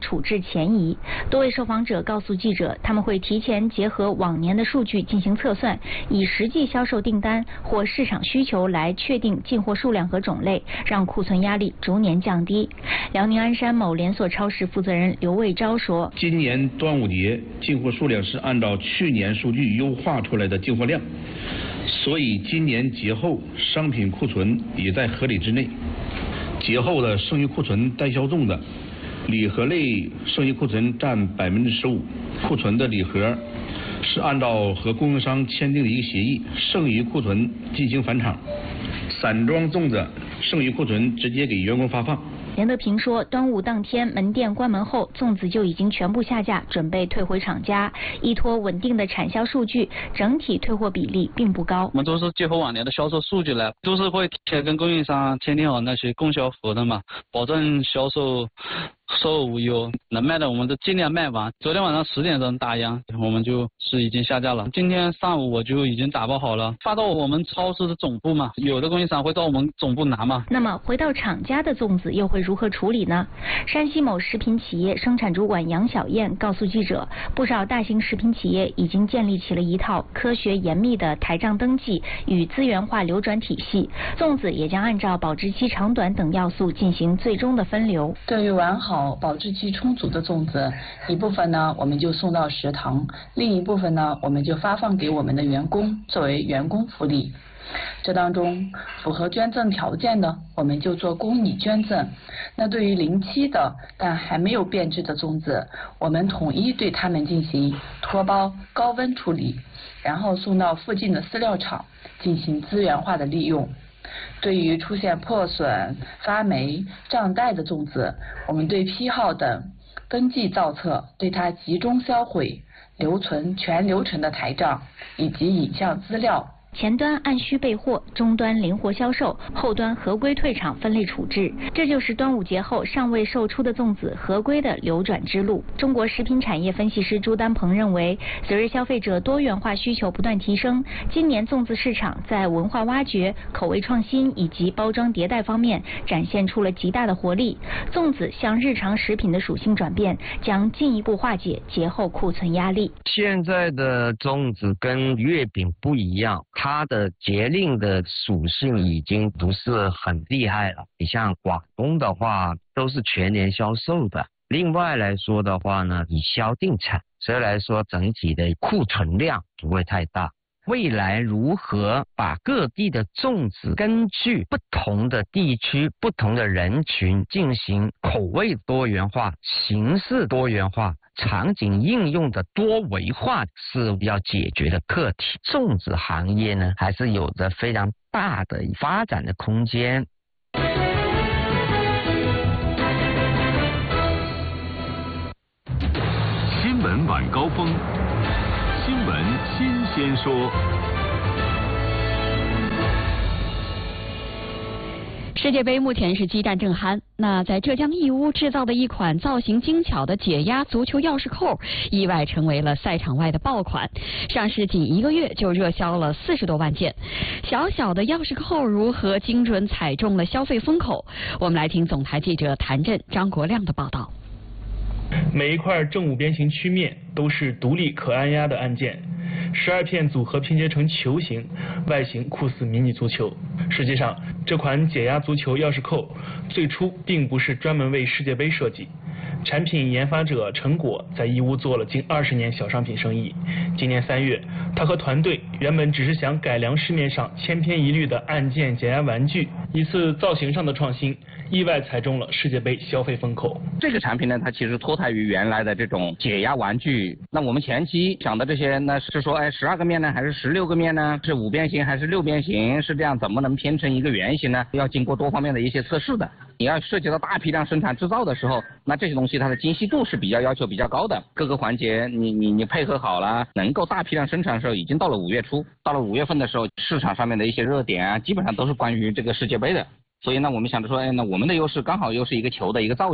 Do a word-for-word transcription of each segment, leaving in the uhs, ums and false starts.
处置前移。多位受访者告诉记者，他们会提前结合往年的数据进行测算，以实际销售订单或市场需求来确定进货数量和种类，让库存压力逐年降低。辽宁鞍山某连锁超市负责人刘卫昭说：“ 今年端午节进货数量是按照去年数据优化出来的进货量，所以今年节后商品库存也在合理之内。节后的剩余库存待销中的礼盒类剩余库存占百分之十五，库存的礼盒是按照和供应商签订的一个协议，剩余库存进行返厂。散装粽子剩余库存直接给员工发放。” 连德平说，端午当天门店关门后，粽子就已经全部下架，准备退回厂家。依托稳定的产销数据，整体退货比例并不高。 我们都是结合往年的销售数据来，都是会提前跟供应商签订好那些供销合同嘛，保证销售售后无忧，能卖的我们都尽量卖完。昨天晚上十点钟打烊，我们就是已经下架了。今天上午我就已经打包好了，发到我们超市的总部嘛，有的供应商会到我们总部拿嘛。 那么回到厂家的粽子又会如何处理呢？山西某食品企业生产主管杨小燕告诉记者，不少大型食品企业已经建立起了一套科学严密的台账登记与资源化流转体系，粽子也将按照保质期长短等要素进行最终的分流。 对于完好保质期充足的粽子，一部分呢我们就送到食堂，另一部分呢我们就发放给我们的员工作为员工福利。这当中符合捐赠条件的，我们就做公益捐赠。那对于临期的但还没有变质的粽子，我们统一对它们进行脱包、高温处理，然后送到附近的饲料厂进行资源化的利用。对于出现破损、发霉、胀袋的粽子，我们对批号等登记造册，对它集中销毁，留存全流程的台账以及影像资料。 前端按需备货，终端灵活销售，后端合规退场分类处置，这就是端午节后尚未售出的粽子合规的流转之路。中国食品产业分析师朱丹鹏认为，随着消费者多元化需求不断提升，今年粽子市场在文化挖掘、口味创新以及包装迭代方面展现出了极大的活力。粽子向日常食品的属性转变，将进一步化解节后库存压力。 现在的粽子跟月饼不一样，它的节令的属性已经不是很厉害了。你像广东的话，都是全年销售的。另外来说的话呢，以销定产，所以来说整体的库存量不会太大。未来如何把各地的粽子根据不同的地区、不同的人群进行口味多元化、形式多元化、场景应用的多维化，是要解决的课题。粽子行业呢，还是有着非常大的发展的空间。 新闻晚高峰，新闻新鲜说。 世界杯目前是激战正酣，那在浙江义乌制造的一款造型精巧的解压足球钥匙扣，意外成为了赛场外的爆款，上市仅一个月就热销了四十多万件。小小的钥匙扣如何精准踩中了消费风口？我们来听总台记者谭震、张国亮的报道。 每一块正五边形曲面都是独立可按压的按键，十二片组合拼接成球形，外形酷似迷你足球。实际上，这款解压足球钥匙扣最初并不是专门为世界杯设计。产品研发者陈果在义乌做了近二十年小商品生意。今年三月，他和团队原本只是想改良市面上千篇一律的按键解压玩具，一次造型上的创新，意外踩中了世界杯消费风口。 这个产品呢，它其实脱胎于原来的这种解压玩具。那我们前期想的这些呢，是说，哎，十二个面呢，还是十六个面呢？是五边形还是六边形？是这样，怎么能拼成一个圆形呢？要经过多方面的一些测试的。你要涉及到大批量生产制造的时候，那这些东西它的精细度是比较要求比较高的，各个环节你你你配合好了，能够大批量生产的时候，已经到了五月初，到了五月份的时候，市场上面的一些热点啊，基本上都是关于这个世界杯的。所以呢，我们想着说，哎，那我们的优势刚好又是一个球的一个造型，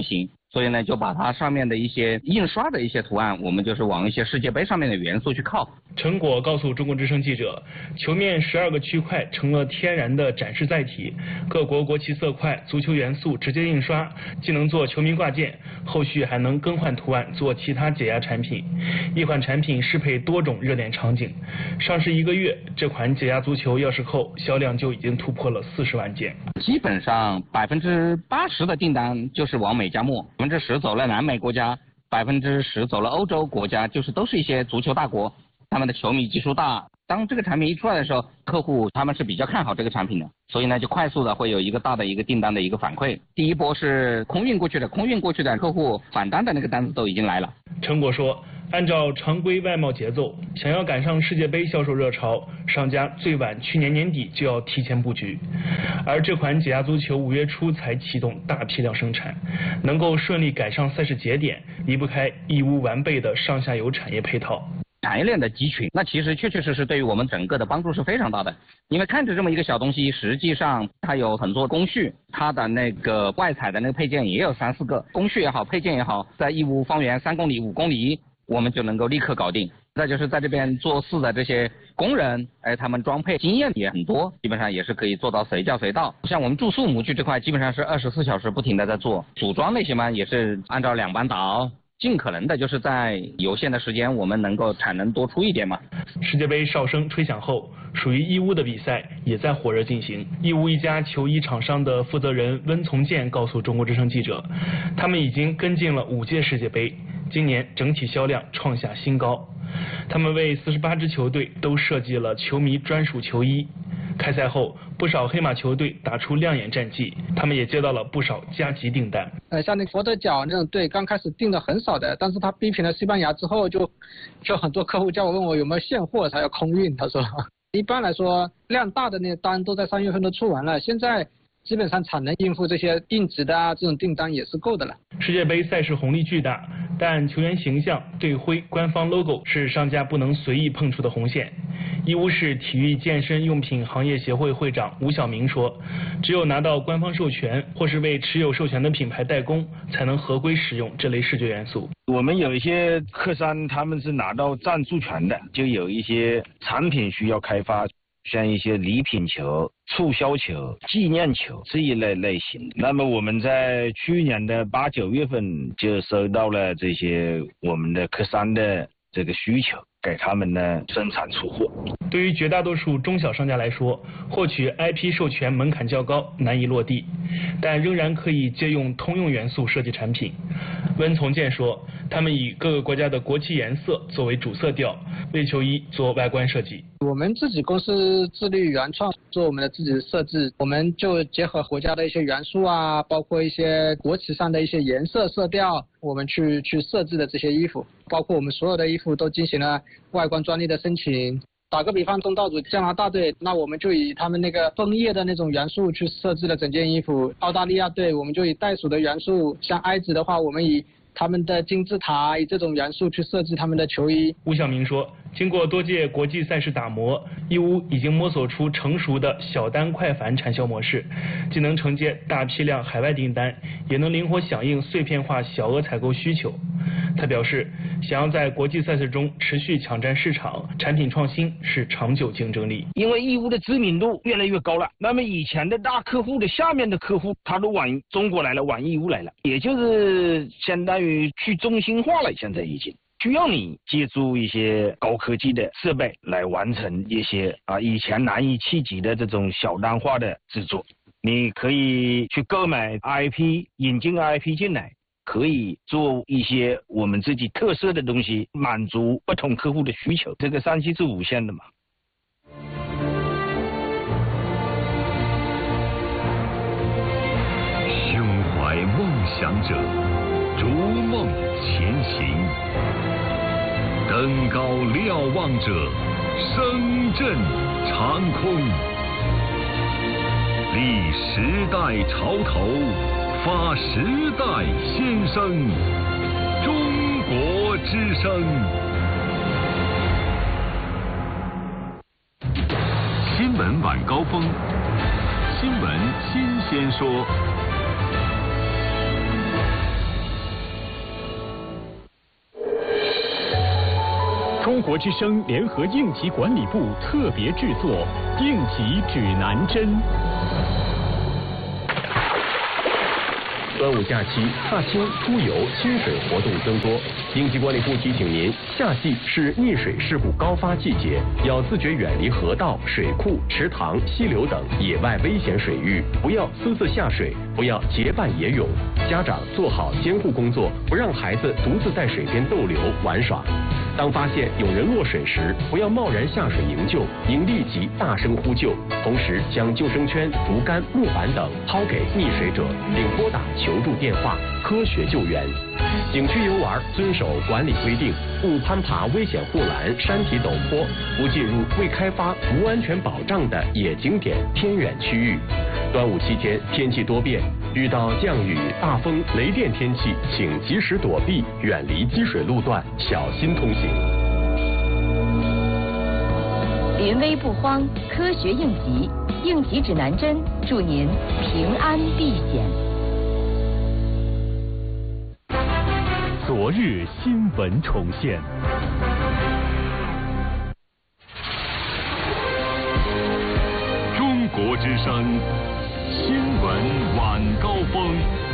所以呢，就把它上面的一些印刷的一些图案，我们就是往一些世界杯上面的元素去靠。 陈果告诉中国之声记者，球面十二个区块成了天然的展示载体，各国国旗色块、足球元素直接印刷，既能做球迷挂件，后续还能更换图案做其他解压产品。一款产品适配多种热点场景。上市一个月，这款解压足球钥匙扣销量就已经突破了四十万件。 基本上百分之八十的订单就是往美加墨，百分之十走了南美国家，百分之十走了欧洲国家，就是都是一些足球大国，他们的球迷基数大。当这个产品一出来的时候，客户他们是比较看好这个产品的，所以呢就快速的会有一个大的一个订单的一个反馈。第一波是空运过去的，空运过去的客户返单的那个单子都已经来了。 陈果说，按照常规外贸节奏，想要赶上世界杯销售热潮，商家最晚去年年底就要提前布局。而这款解压足球五月初才启动大批量生产，能够顺利赶上赛事节点，离不开义乌完备的上下游产业配套。 产业链的集群，那其实确确实实对于我们整个的帮助是非常大的。因为看着这么一个小东西，实际上它有很多工序，它的那个外采的那个配件也有三四个，工序也好，配件也好，在义乌方圆三公里、五公里，我们就能够立刻搞定。再就是在这边做事的这些工人，哎，他们装配经验也很多，基本上也是可以做到随叫随到。像我们注塑模具这块，基本上是二十四小时不停的在做，组装那些嘛，也是按照两班倒。尽可能的就是在有限的时间，我们能够产能多出一点嘛。 世界杯哨声吹响后，属于义乌的比赛也在火热进行。义乌一家球衣厂商的负责人温从建告诉中国之声记者，他们已经跟进了五届世界杯，今年整体销量创下新高。他们为四十八支球队都设计了球迷专属球衣。开赛后，不少黑马球队打出亮眼战绩，他们也接到了不少加急订单。 呃，像那佛得角那种队，刚开始订的很少的，但是他逼平了西班牙之后，就就很多客户叫我问我有没有现货，才要空运。他说，一般来说量大的那些单都在三月份都出完了，现在基本上产能应付这些定制的啊这种订单也是够的了。 世界杯赛事红利巨大，但球员形象、队徽、官方 logo 是商家不能随意碰触的红线。义乌市体育健身用品行业协会会长吴晓明说，只有拿到官方授权或是为持有授权的品牌代工，才能合规使用这类视觉元素。 我们有一些客商他们是拿到赞助权的，就有一些产品需要开发，像一些礼品球、促销球、纪念球这一类类型。那么我们在去年的八九月份就收到了这些我们的客商的这个需求，给他们呢生产出货。 对于绝大多数中小商家来说，获取 I P 授权门槛较高，难以落地，但仍然可以借用通用元素设计产品。温从建说，他们以各个国家的国旗颜色作为主色调，为球衣做外观设计。 我们自己公司致力于原创，做我们的自己的设置，我们就结合国家的一些元素啊，包括一些国旗上的一些颜色色调，我们去去设置的这些衣服，包括我们所有的衣服都进行了外观专利的申请。打个比方，东道主加拿大队，那我们就以他们那个枫叶的那种元素去设置了整件衣服。澳大利亚队，我们就以袋鼠的元素，像埃及的话，我们以他们的金字塔以这种元素去设计他们的球衣。 吴晓明说，经过多届国际赛事打磨，义乌已经摸索出成熟的小单快返产销模式，既能承接大批量海外订单，也能灵活响应碎片化小额采购需求。他表示，想要在国际赛事中持续抢占市场，产品创新是长久竞争力。 因为义乌的知名度越来越高了，那么以前的大客户的下面的客户，他都往中国来了，往义乌来了，也就是相当于去中心化了，现在已经。需要你借助一些高科技的设备来完成一些啊以前难以企及的这种小单化的制作。你可以去购买 I P， 引进 I P 进来，可以做一些我们自己特色的东西，满足不同客户的需求。这个商机是无限的嘛。 胸怀梦想者，逐梦前行。登高瞭望者，声震长空。立时代潮头，发时代先声。中国之声。新闻晚高峰，新闻新鲜说。 中国之声联合应急管理部特别制作《应急指南针》。 端午假期，踏青、出游、亲水活动增多。应急管理部提醒您，夏季是溺水事故高发季节，要自觉远离河道、水库、池塘、溪流等野外危险水域，不要私自下水，不要结伴野泳。家长做好监护工作，不让孩子独自在水边逗留玩耍。当发现有人落水时，不要贸然下水营救，应立即大声呼救，同时将救生圈、竹竿、木板等抛给溺水者，并拨打求助电话，科学救援。景区游玩遵守管理规定，勿攀爬危险护栏、山体陡坡，不进入未开发、无安全保障的野景点、偏远区域。端午期间天气多变，遇到降雨、大风、雷电天气，请及时躲避，远离积水路段，小心通行。 临危不慌，科学应急，应急指南针，祝您平安避险。 昨日新闻重现。 中国之声新闻晚高峰。